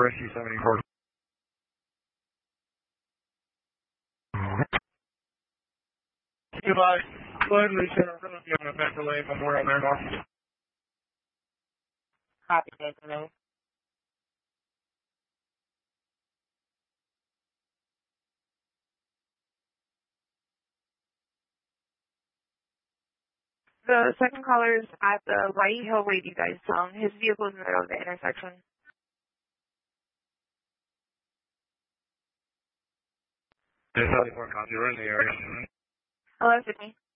Rescue 74. Goodbye. Floyd Lucian, I'm going to be on the back delay Memorial Maryland. Copy, Desiree. The second caller is at the White Hill Radio Guys zone. His vehicle is in the middle of the intersection. There's 74 copy. We're in the area. Hello, Sydney.